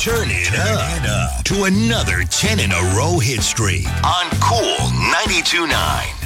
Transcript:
Turn it up to another 10 in a row hit streak on Cool 92.9.